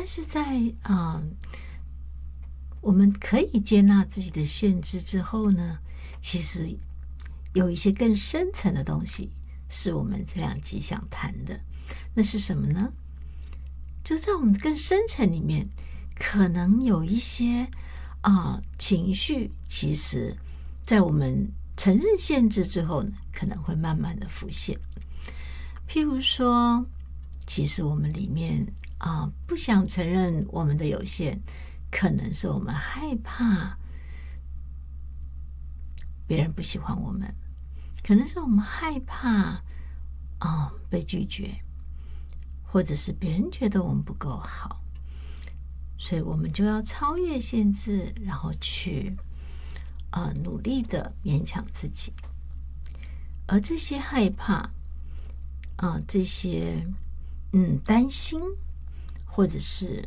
但是在我们可以接纳自己的限制之后呢，其实有一些更深层的东西是我们这2集想谈的。那是什么呢？就在我们更深层里面，可能有一些情绪，其实在我们承认限制之后呢，可能会慢慢的浮现。譬如说，其实我们里面不想承认我们的有限，可能是我们害怕别人不喜欢我们，可能是我们害怕被拒绝，或者是别人觉得我们不够好，所以我们就要超越限制，然后去努力的勉强自己。而这些害怕这些担心，或者是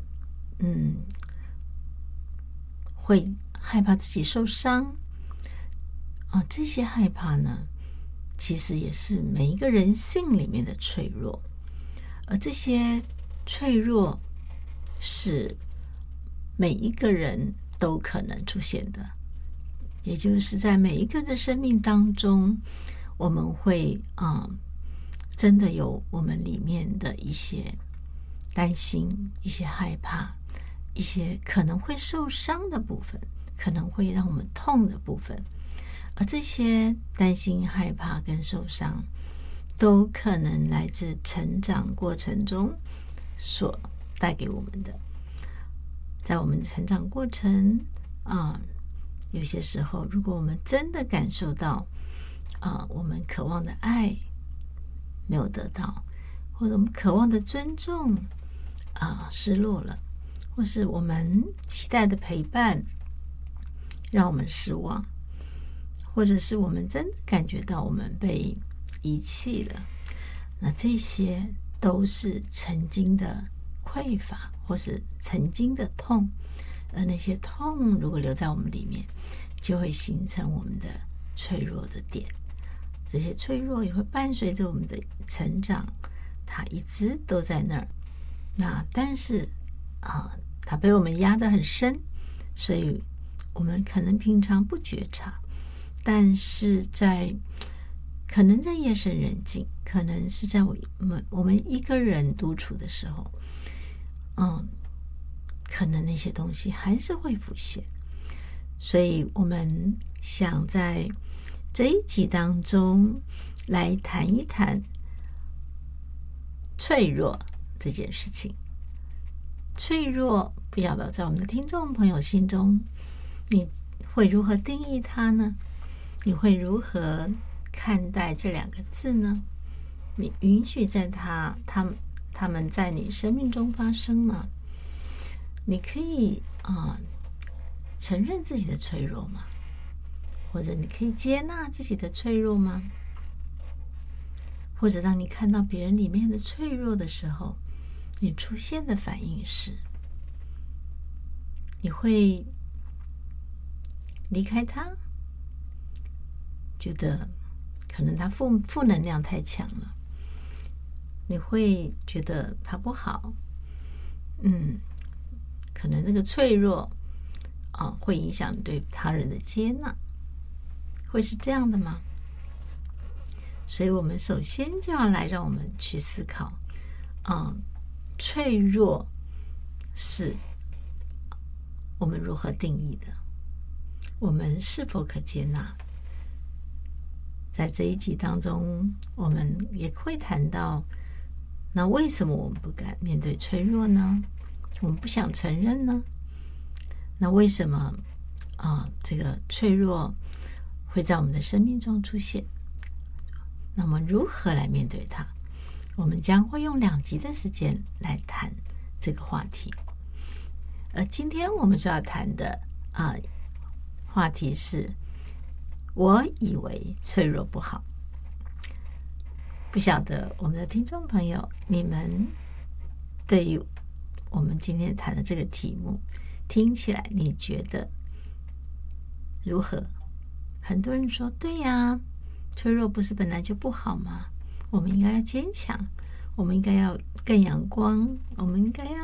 会害怕自己受伤这些害怕呢，其实也是每一个人性里面的脆弱。而这些脆弱是每一个人都可能出现的，也就是在每一个人的生命当中，我们会真的有我们里面的一些担心，一些害怕，一些可能会受伤的部分，可能会让我们痛的部分。而这些担心、害怕跟受伤都可能来自成长过程中所带给我们的。在我们的成长过程有些时候，如果我们真的感受到我们渴望的爱没有得到，或者我们渴望的尊重失落了，或是我们期待的陪伴让我们失望，或者是我们真的感觉到我们被遗弃了，那这些都是曾经的匮乏，或是曾经的痛。而那些痛如果留在我们里面，就会形成我们的脆弱的点。这些脆弱也会伴随着我们的成长，它一直都在那儿。那但是它被我们压得很深，所以我们可能平常不觉察，但是可能在夜深人静，可能是在我们一个人独处的时候，可能那些东西还是会浮现。所以我们想在这一集当中来谈一谈脆弱这件事情。脆弱，不晓得在我们的听众朋友心中，你会如何定义它呢？你会如何看待这2个字呢？你允许在他们在你生命中发生吗？你可以承认自己的脆弱吗？或者你可以接纳自己的脆弱吗？或者当你看到别人里面的脆弱的时候，你出现的反应是，你会离开他，觉得可能他负能量太强了，你会觉得他不好，可能那个脆弱会影响对他人的接纳，会是这样的吗？所以我们首先就要来让我们去思考脆弱是我们如何定义的，我们是否可接纳。在这一集当中，我们也会谈到，那为什么我们不敢面对脆弱呢？我们不想承认呢？那为什么这个脆弱会在我们的生命中出现？那我们如何来面对它？我们将会用2集的时间来谈这个话题。而今天我们所要谈的话题是，我以为脆弱不好。不晓得我们的听众朋友，你们对于我们今天谈的这个题目听起来你觉得如何？很多人说，对呀，脆弱不是本来就不好吗？我们应该要坚强，我们应该要更阳光，我们应该要